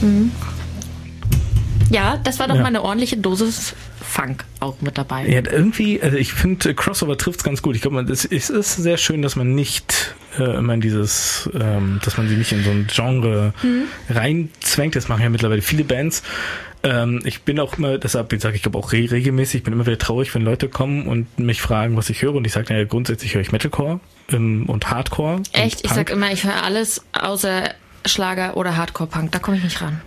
Ja, das war doch mal eine ordentliche Dosis Funk auch mit dabei. Ja, irgendwie, also ich finde, Crossover trifft's ganz gut. Ich glaube, es ist sehr schön, dass man nicht immer in dieses, dass man sie nicht in so ein Genre reinzwängt. Das machen ja mittlerweile viele Bands. Ich bin auch immer, deshalb sage ich glaube auch regelmäßig, ich bin immer wieder traurig, wenn Leute kommen und mich fragen, was ich höre. Und ich sage, naja, grundsätzlich höre ich Metalcore und Hardcore. Echt? Und ich sag immer, ich höre alles außer Schlager oder Hardcore-Punk. Da komme ich nicht ran.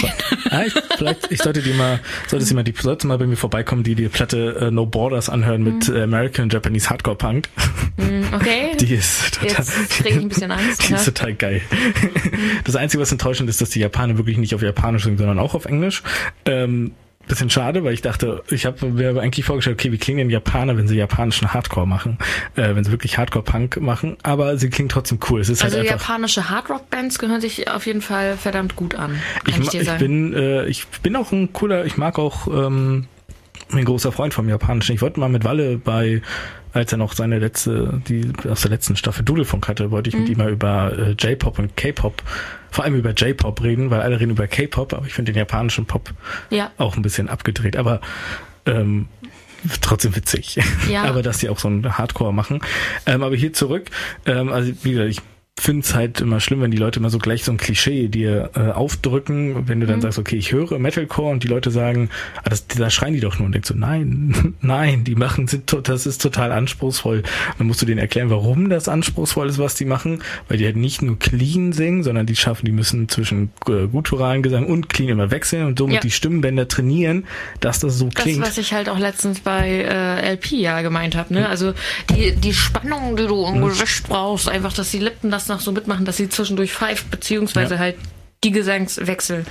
Ich sollte mal bei mir vorbeikommen, die Platte No Borders anhören mit American Japanese Hardcore Punk. Okay. Die ist total, jetzt kriege ich ein bisschen Angst. Die ist total geil. Das Einzige, was enttäuschend ist, dass die Japaner wirklich nicht auf Japanisch singen, sondern auch auf Englisch. Bisschen schade, weil ich dachte, mir eigentlich vorgestellt, okay, wie klingen denn Japaner, wenn sie japanischen Hardcore machen, wenn sie wirklich Hardcore-Punk machen, aber sie klingen trotzdem cool. Es ist also halt einfach, japanische Hardrock-Bands gehören sich auf jeden Fall verdammt gut an, ich bin auch ich mag auch ein großer Freund vom Japanischen. Ich wollte mal mit Walle als er noch aus der letzten Staffel Dudelfunk hatte, wollte ich mit ihm mal über J-Pop und K-Pop, vor allem über J-Pop reden, weil alle reden über K-Pop, aber ich finde den japanischen Pop auch ein bisschen abgedreht, aber trotzdem witzig. Ja. Aber dass die auch so ein Hardcore machen. Aber hier zurück, also wie gesagt, ich finde es halt immer schlimm, wenn die Leute immer so gleich so ein Klischee dir aufdrücken, wenn du dann sagst, okay, ich höre Metalcore und die Leute sagen, da schreien die doch nur und denkst so, nein, das ist total anspruchsvoll. Dann musst du denen erklären, warum das anspruchsvoll ist, was die machen, weil die halt nicht nur clean singen, sondern die müssen zwischen gutturalen Gesang und clean immer wechseln und somit die Stimmbänder trainieren, dass das so klingt. Das, was ich halt auch letztens bei LP gemeint habe, ne? Also die Spannung, die du im Gesicht brauchst, einfach, dass die Lippen das noch so mitmachen, dass sie zwischendurch pfeift, beziehungsweise halt die Gesangswechsel,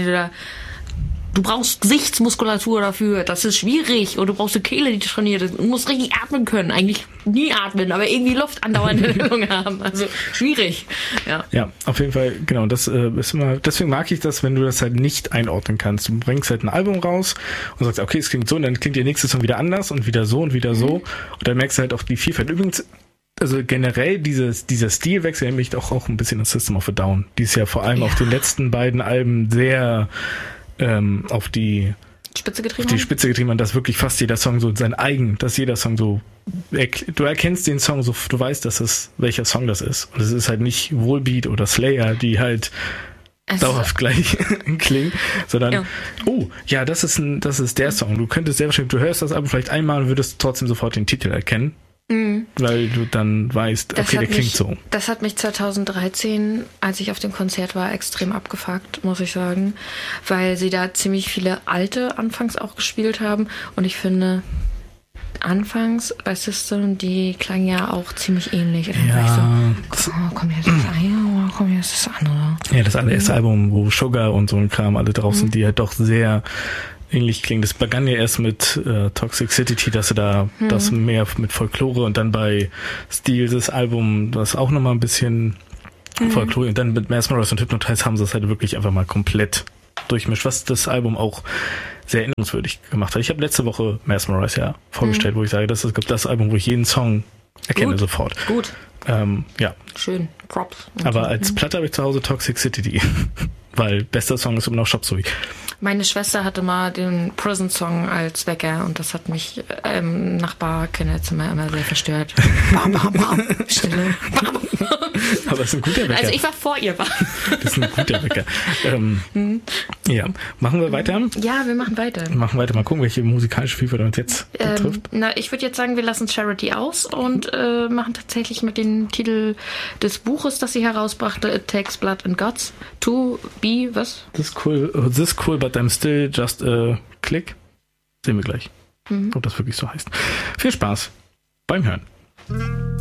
du brauchst Gesichtsmuskulatur dafür, das ist schwierig, und du brauchst eine Kehle, die trainiert ist, du musst richtig atmen können, eigentlich nie atmen, aber irgendwie Luft andauernd in der Lunge haben, also schwierig. Ja, auf jeden Fall, genau, das ist immer, deswegen mag ich das, wenn du das halt nicht einordnen kannst. Du bringst halt ein Album raus und sagst, okay, es klingt so, und dann klingt der nächste Song wieder anders und wieder so und wieder so, und dann merkst du halt auch die Vielfalt. Übrigens, also generell dieser Stilwechsel erinnert mich auch ein bisschen an System of a Down. Die ist ja vor allem auf den letzten beiden Alben sehr auf die Spitze getrieben hat, dass wirklich fast jeder Song so dass jeder Song so, du erkennst den Song so, du weißt, welcher Song das ist. Und es ist halt nicht Volbeat oder Slayer, die halt dauerhaft gleich klingen, sondern das ist der Song. Du könntest sehr wahrscheinlich, du hörst das Album vielleicht einmal und würdest trotzdem sofort den Titel erkennen. Weil du dann weißt, okay, der klingt so. Das hat mich 2013, als ich auf dem Konzert war, extrem abgefuckt, muss ich sagen, weil sie da ziemlich viele alte anfangs auch gespielt haben, und ich finde, anfangs bei System, die klangen ja auch ziemlich ähnlich. Und dann war ich so, kommt jetzt das eine oder kommt jetzt das andere? Ja, das allererste Album, wo Sugar und so ein Kram alle drauf sind, die halt doch sehr ähnlich klingen. Das begann ja erst mit Toxicity, dass sie da das mehr mit Folklore, und dann bei Steel, das Album, das auch nochmal ein bisschen Folklore, und dann mit Mesmerize und Hypnotize haben sie es halt wirklich einfach mal komplett durchmischt, was das Album auch sehr erinnerungswürdig gemacht hat. Ich habe letzte Woche Mesmerize vorgestellt, wo ich sage, das ist das Album, wo ich jeden Song erkenne sofort. Gut. Ja. Schön. Props. Aber als Platte habe ich zu Hause Toxicity, weil bester Song ist immer noch Shop Suey. Meine Schwester hatte mal den Prison-Song als Wecker, und das hat mich im Nachbarkinderzimmer immer sehr verstört. Bam, bam, bam. Stille. Bam. Aber es ist ein guter Wecker. Also ich war vor ihr. Das ist ein guter Wecker. Ja, machen wir weiter? Ja, wir machen weiter. Mal gucken, welche musikalische Vielfalt uns jetzt betrifft. Ich würde jetzt sagen, wir lassen Charity aus und machen tatsächlich mit dem Titel des Buches, das sie herausbrachte, It Takes Blood and Guts to be, was? This cool, but I'm still just a click. Sehen wir gleich, ob das wirklich so heißt. Viel Spaß beim Hören.